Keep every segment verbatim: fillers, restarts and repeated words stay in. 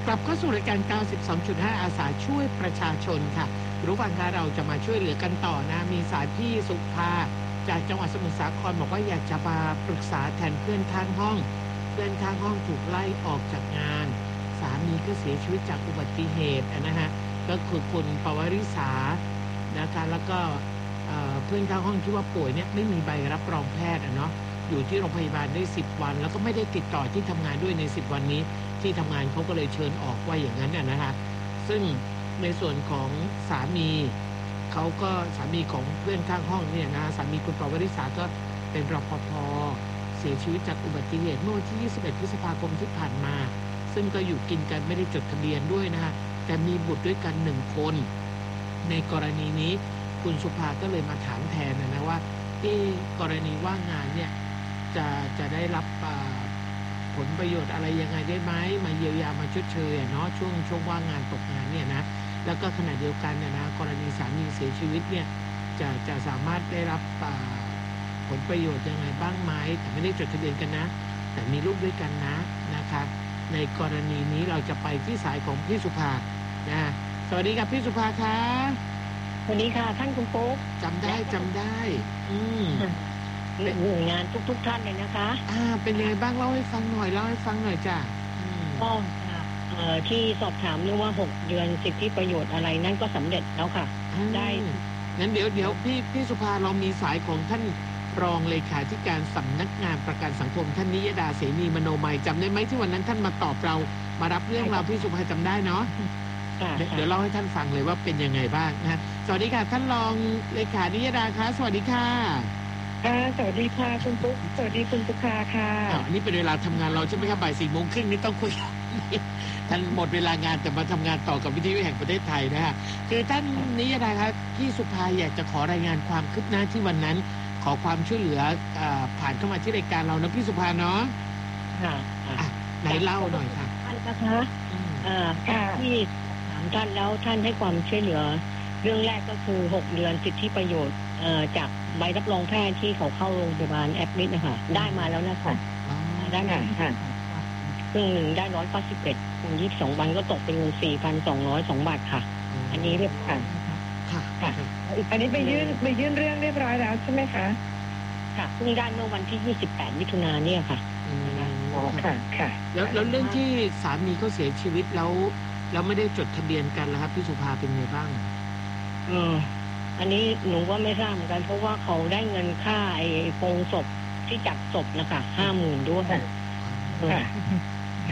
กลับเข้าสู่รายการ เก้าสิบสองจุดห้า อาสาช่วยประชาชนค่ะรู้ฟังคะเราจะมาช่วยเหลือกันต่อนะมีสายพี่สุภาจากจังหวัดสมุทรสาครบอกว่าอยากจะมาปรึกษาแทนเพื่อนข้างห้องเพื่อนข้างห้องถูกไล่ออกจากงานสามีก็เสียชีวิตจากอุบัติเหตุนะฮะก็คือคุณปวริษานะคะแล้วก็เพื่อนข้างห้องที่ว่าป่วยเนี่ยไม่มีใบรับรองแพทย์อ่ะเนาะอยู่ที่โรงพยาบาลได้สิบวันแล้วก็ไม่ได้ติดต่อที่ทำงานด้วยในสิบวันนี้ที่ทำงานเขาก็เลยเชิญออกว่าอย่างนั้นน่ะนะคะซึ่งในส่วนของสามีเขาก็สามีของเพื่อนข้างห้องเนี่ยนะสามีคุณปวริษาก็เป็นรปภ.เสียชีวิตจากอุบัติเหตุเมื่อวันที่ยี่สิบเอ็ดพฤษภาคมที่ผ่านมาซึ่งก็อยู่กินกันไม่ได้จดทะเบียนด้วยนะคะแต่มีบุตรด้วยกันหนึ่งคนในกรณีนี้คุณสุภาก็เลยมาถามแทนนะนะว่าที่กรณีว่างงานเนี่ยจะจะได้รับผลประโยชน์อะไรยังไงได้ไหมมาเยียวยามาชดเชยเนาะช่วงช่วงว่างงานตกงานเนี่ยนะแล้วก็ขณะเดียวกันนะนะกรณีสามีเสียชีวิตเนี่ยจะจะสามารถได้รับผลประโยชน์ยังไงบ้างไหมแต่ไม่ได้จดทะเบียนกันนะแต่มีลูกด้วยกันนะนะครับในกรณีนี้เราจะไปที่สายของพี่สุภานะสวัสดีครับพี่สุภาค่ะสวัสดีค่ะท่านคุณปุ๊กจำได้จำได้อืมเป็นหน่วยงานทุกๆท่านเลยนะคะอ่าเป็นยังไงบ้างเล่าให้ฟังหน่อยเล่าให้ฟังหน่อยจ้ะก็เอ่อที่สอบถามเรื่องว่าหกเดือนสิทธิประโยชน์อะไรนั่นก็สำเร็จแล้วค่ะได้งั้นเดี๋ยวเดี๋ยวพี่พี่สุภาเรามีสายของท่านรองเลขาธิการสำนักงานประกันสังคมท่านนิยดาเสนีมโนมัยจำได้ไหมที่วันนั้นท่านมาตอบเรามารับเรื่องเราพี่สุภาจำได้เนาะเดี๋ยวเล่าให้ท่านฟังเลยว่าเป็นยังไงบ้างนะสวัสดีค่ะท่านรองเลขานิยดาคะสวัสดีค่ะค่ะสวัสดีค่ะคุณปุ๊กสวัสดีคุณสุภาค่ะอันนี้เป็นเวลาทำงานเราใช่ไหมครับบ่ายสี่โมงครึ่งนี่ต้องคุยท่านหมดเวลางานแต่มาทำงานต่อกับวิทยุแห่งประเทศไทยนะฮะคือท่านนิยดาครับพี่สุภาอยากจะขอรายงานความคืบหน้าที่วันนั้นขอความช่วยเหลือผ่านเข้ามาที่รายการเรานะพี่สุภาเนาะค่ะไหนเล่าหน่อยค่ะท่านนะคะที่ถามท่านแล้วท่านให้ความช่วยเหลือเรื่องแรกก็คือหกเดือนสิทธิประโยชน์จากใบรับรองแพทย์ที่เขาเข้าโรงพยาบาลแอดมิดนะคะได้มาแล้วนะคะได้มาค่ะซึ่งหนึ่งได้ร้อยเก้าสิบเอ็ดคูณยี่สิบสองวันก็ตกเป็นเงินสี่พันสองร้อยสองบาทค่ะอันนี้เรียบค่ะค่ะอันนี้ไปยื่นไปยื่นเรื่องเรียบร้อยแล้วใช่ไหมคะค่ะเพิ่งได้เมื่อวันที่ยี่สิบแปดมิถุนายนเนี่ยค่ะอ๋อค่ะค่ะแล้วแล้วเรื่องที่สามีเขาเสียชีวิตแล้วแล้วไม่ได้จดทะเบียนกันแล้วครับพี่สุภาเป็นไงบ้างอืมอันนี้หนูก็ไม่ทราบเหมือนกันเพราะว่าเขาได้เงินค่าไอ้โปรงศพที่จัดศพนะคะห้าหมื่นด้วย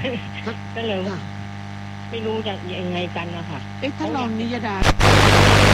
ก็เลยไม่รู้จะยังไงกันนะคะเอ๊ะท่านรองนิยดา